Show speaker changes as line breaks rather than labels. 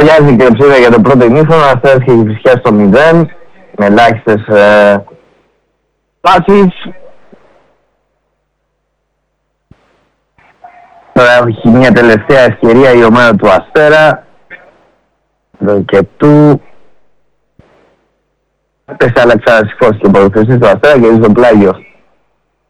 Βιάζει και ψήφια για το πρώτο ημίχρονο. Ο Αστέρας έχει φυσικά στο 0 με ελάχιστες πάσεις. Τώρα έχει μια τελευταία ευκαιρία η ομάδα του Αστέρα. Εδώ και του πέσει Αλεξάνδρας Σιφός και παρουσιαστής του Αστέρα και στο πλάγιο.